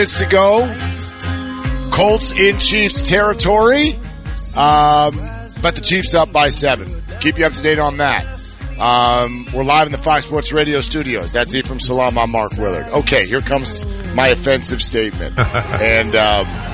Is to go. Colts in Chiefs territory. But the Chiefs up by 7. Keep you up to date on that. We're live in the Fox Sports Radio studios. That's Ephraim Salaam. I'm Mark Willard. Okay, here comes my offensive statement. And